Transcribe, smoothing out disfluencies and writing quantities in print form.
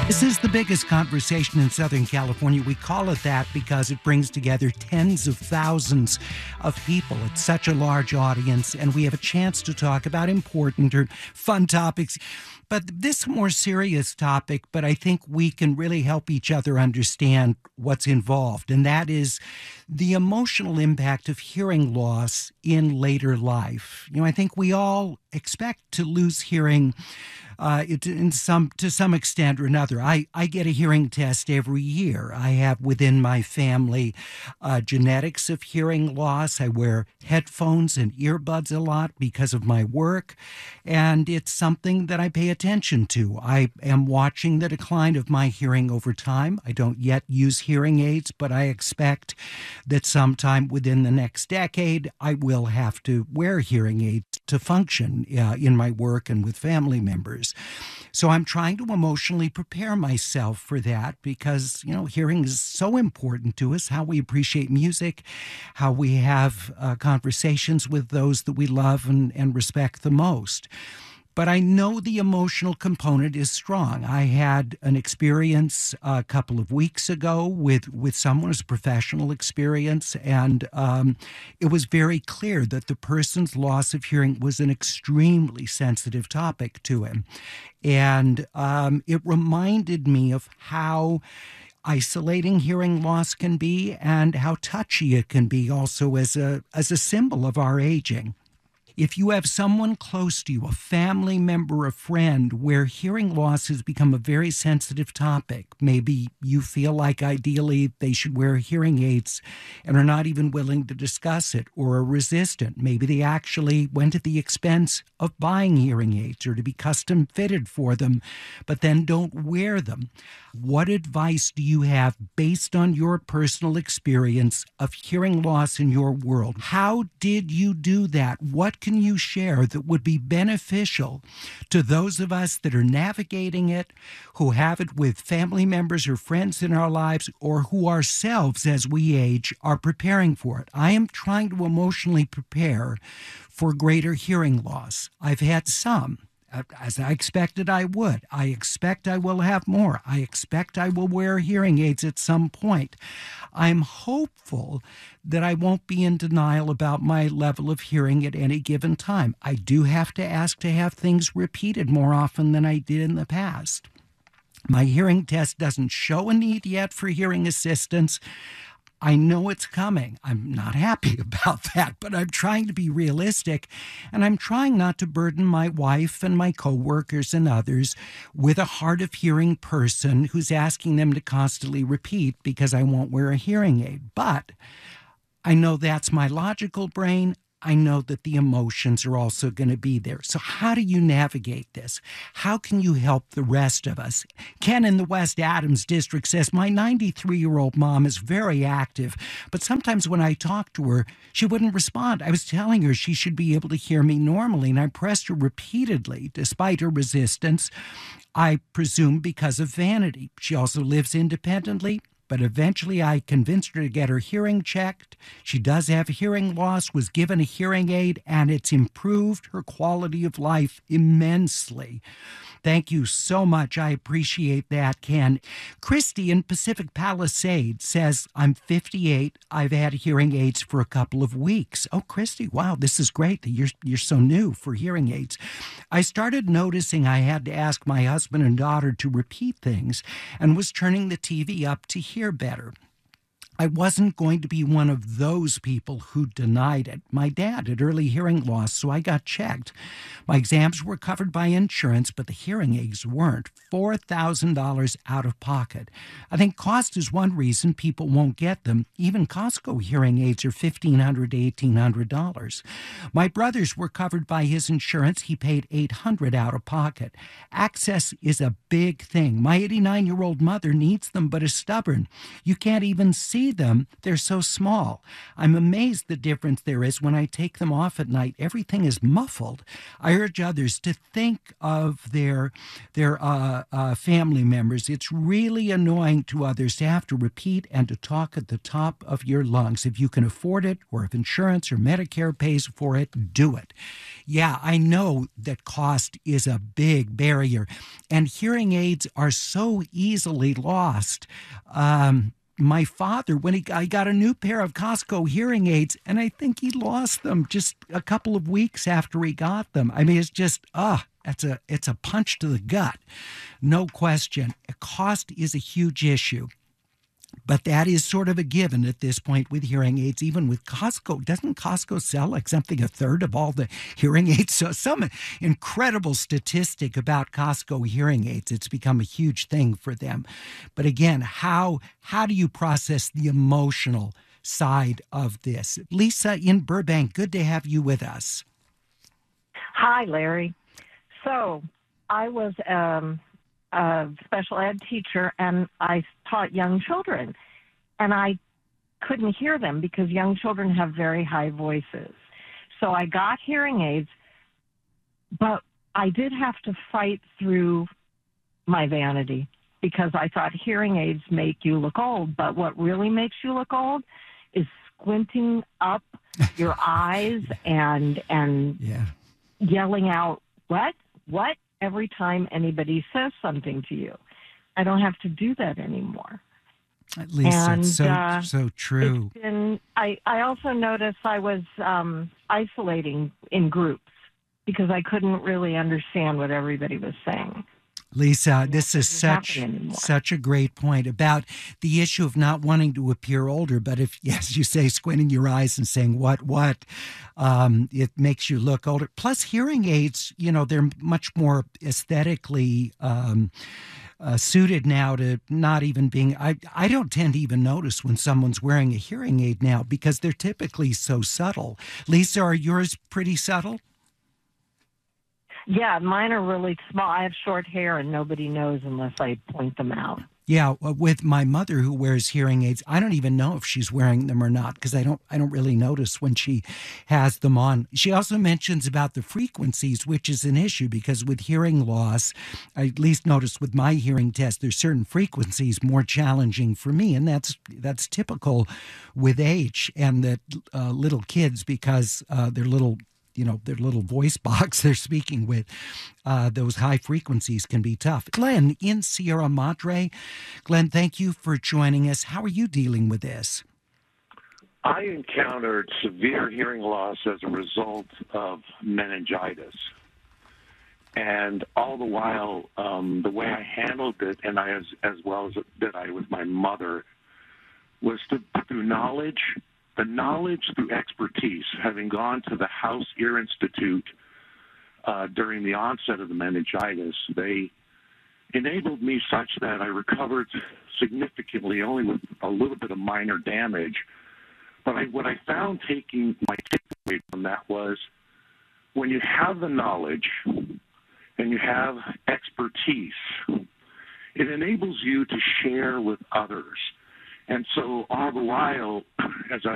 This is the biggest conversation in Southern California. We call it that because it brings together tens of thousands of people. It's such a large audience, and we have a chance to talk about important or fun topics. But this is a more serious topic, but I think we can really help each other understand what's involved, and that is the emotional impact of hearing loss in later life. I think we all expect to lose hearing to some extent or another. I get a hearing test every year. I have within my family genetics of hearing loss. I wear headphones and earbuds a lot because of my work, and it's something that I pay attention to. I am watching the decline of my hearing over time. I don't yet use hearing aids, but I expect that sometime within the next decade, I will have to wear hearing aids to function in my work and with family members. So I'm trying to emotionally prepare myself for that because, hearing is so important to us, how we appreciate music, how we have conversations with those that we love and respect the most. But I know the emotional component is strong. I had an experience a couple of weeks ago with someone, who's a professional experience, and it was very clear that the person's loss of hearing was an extremely sensitive topic to him. And it reminded me of how isolating hearing loss can be and how touchy it can be also as a symbol of our aging. If you have someone close to you, a family member, a friend, where hearing loss has become a very sensitive topic, maybe you feel like ideally they should wear hearing aids and are not even willing to discuss it or are resistant. Maybe they actually went to the expense of buying hearing aids or to be custom fitted for them, but then don't wear them. What advice do you have based on your personal experience of hearing loss in your world? How did you do that? What can you share that would be beneficial to those of us that are navigating it, who have it with family members or friends in our lives, or who ourselves as we age are preparing for it? I am trying to emotionally prepare for greater hearing loss. I've had some. As I expected I would. I expect I will have more. I expect I will wear hearing aids at some point. I'm hopeful that I won't be in denial about my level of hearing at any given time. I do have to ask to have things repeated more often than I did in the past. My hearing test doesn't show a need yet for hearing assistance. I know it's coming. I'm not happy about that, but I'm trying to be realistic, and I'm trying not to burden my wife and my coworkers and others with a hard-of-hearing person who's asking them to constantly repeat because I won't wear a hearing aid. But I know that's my logical brain. I know that the emotions are also going to be there. So how do you navigate this? How can you help the rest of us? Ken in the West Adams district says, my 93-year-old mom is very active, but sometimes when I talk to her, she wouldn't respond. I was telling her she should be able to hear me normally, and I pressed her repeatedly, despite her resistance, I presume because of vanity. She also lives independently. But eventually I convinced her to get her hearing checked. She does have hearing loss, was given a hearing aid, and it's improved her quality of life immensely. Thank you so much. I appreciate that, Ken. Christy in Pacific Palisades says, I'm 58. I've had hearing aids for a couple of weeks. Oh, Christy, wow, this is great that you're so new for hearing aids. I started noticing I had to ask my husband and daughter to repeat things and was turning the TV up to hear better. I wasn't going to be one of those people who denied it. My dad had early hearing loss, so I got checked. My exams were covered by insurance, but the hearing aids weren't. $4,000 out of pocket. I think cost is one reason people won't get them. Even Costco hearing aids are $1,500 to $1,800. My brothers were covered by his insurance. He paid $800 out of pocket. Access is a big thing. My 89-year-old mother needs them, but is stubborn. You can't even see see them, they're so small. I'm amazed the difference there is when I take them off at night. Everything is muffled. I urge others to think of their family members. It's really annoying to others to have to repeat and to talk at the top of your lungs. If you can afford it, or if insurance or Medicare pays for it, do it. Yeah, I know that cost is a big barrier, and hearing aids are so easily lost. My father, when I got a new pair of Costco hearing aids, and I think he lost them just a couple of weeks after he got them. I mean, it's just, it's a punch to the gut. No question. Cost is a huge issue. But that is sort of a given at this point with hearing aids, even with Costco. Doesn't Costco sell like something a third of all the hearing aids? So some incredible statistic about Costco hearing aids. It's become a huge thing for them. But again, how do you process the emotional side of this? Lisa in Burbank, good to have you with us. Hi, Larry. So I was a special ed teacher, and I taught young children, and I couldn't hear them because young children have very high voices. So I got hearing aids, but I did have to fight through my vanity because I thought hearing aids make you look old, but what really makes you look old is squinting up your eyes and yelling out, what? Every time anybody says something to you. I don't have to do that anymore. At least it's so true. I also noticed I was isolating in groups because I couldn't really understand what everybody was saying. Lisa, this is such a great point about the issue of not wanting to appear older. But if, yes, you say squinting your eyes and saying, what, it makes you look older. Plus, hearing aids, they're much more aesthetically suited now to not even being, I don't tend to even notice when someone's wearing a hearing aid now because they're typically so subtle. Lisa, are yours pretty subtle? Yeah, mine are really small. I have short hair and nobody knows unless I point them out. Yeah, with my mother who wears hearing aids, I don't even know if she's wearing them or not because I don't really notice when she has them on. She also mentions about the frequencies, which is an issue because with hearing loss, I at least noticed with my hearing test, there's certain frequencies more challenging for me, and that's typical with age and that little kids because they're little. Their little voice box they're speaking with, those high frequencies can be tough. Glenn in Sierra Madre. Glenn, thank you for joining us. How are you dealing with this? I encountered severe hearing loss as a result of meningitis. And all the while, the way I handled it, and I as well as did I with my mother, was through knowledge. The knowledge through expertise, having gone to the House Ear Institute during the onset of the meningitis, they enabled me such that I recovered significantly, only with a little bit of minor damage. But what I found taking my takeaway from that was when you have the knowledge and you have expertise, it enables you to share with others. And so all the while, as I